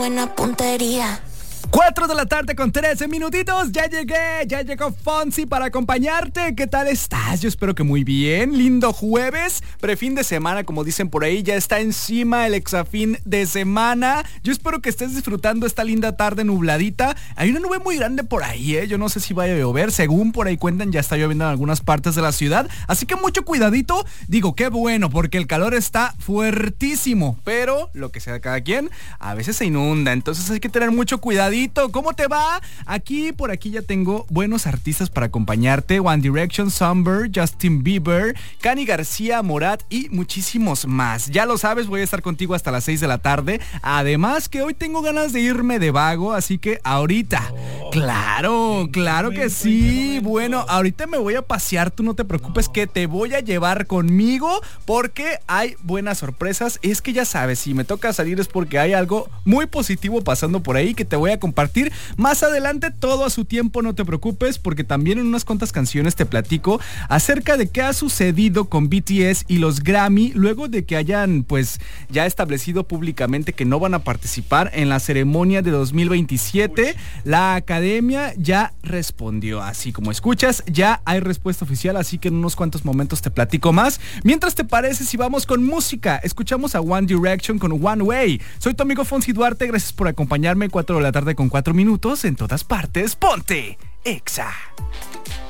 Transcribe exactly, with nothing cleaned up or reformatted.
Buena puntería. cuatro de la tarde con trece minutitos, ya llegué, ya llegó Fonsi para acompañarte. ¿Qué tal estás? Yo espero que muy bien. Lindo jueves, prefin de semana, como dicen por ahí, ya está encima el exafín de semana. Yo espero que estés disfrutando esta linda tarde nubladita. Hay una nube muy grande por ahí, ¿eh? Yo no sé si vaya a llover, según por ahí cuentan ya está lloviendo en algunas partes de la ciudad, así que mucho cuidadito. Digo, qué bueno, porque el calor está fuertísimo, pero lo que sea de cada quien, a veces se inunda, entonces hay que tener mucho cuidadito. ¿Cómo te va? Aquí, por aquí ya tengo buenos artistas para acompañarte. One Direction, Summer, Justin Bieber, Cani García, Morat y muchísimos más. Ya lo sabes, voy a estar contigo hasta las seis de la tarde. Además que hoy tengo ganas de irme de vago, así que ahorita, oh, claro, claro que sí. Bueno, ahorita me voy a pasear, tú no te preocupes que te voy a llevar conmigo porque hay buenas sorpresas. Es que ya sabes, si me toca salir es porque hay algo muy positivo pasando por ahí que te voy a compartir más adelante, todo a su tiempo, no te preocupes, porque también en unas cuantas canciones te platico acerca de qué ha sucedido con B T S y los Grammy luego de que hayan pues ya establecido públicamente que no van a participar en la ceremonia de dos mil veintisiete. La academia ya respondió, así como escuchas, ya hay respuesta oficial, así que en unos cuantos momentos te platico más. Mientras, te parece si vamos con música, escuchamos a One Direction con One Way. Soy tu amigo Fonsi Duarte, gracias por acompañarme. Cuatro de la tarde con cuatro minutos, en todas partes, ponte Exa.